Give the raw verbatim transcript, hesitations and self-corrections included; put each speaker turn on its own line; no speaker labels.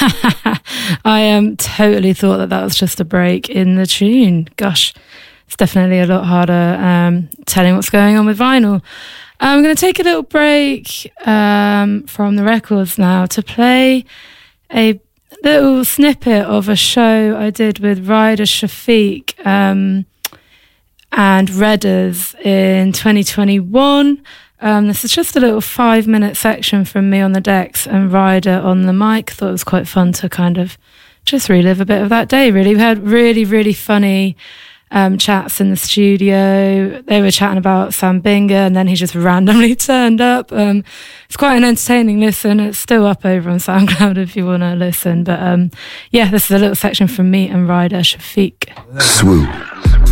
I um, totally thought that that was just a break in the tune. Gosh, it's definitely a lot harder um, telling what's going on with vinyl. I'm going to take a little break um, from the records now to play a little snippet of a show I did with Ryder Shafiq um, and Redders in twenty twenty-one. Um, this is just a little five minute section from me on the decks and Ryder on the mic. Thought it was quite fun to kind of just relive a bit of that day, really. We had really, really funny um, chats in the studio. They were chatting about Sam Binga and then he just randomly turned up. Um, it's quite an entertaining listen. It's still up over on SoundCloud if you want to listen. But um, yeah, this is a little section from me and Ryder Shafiq.
Swoop.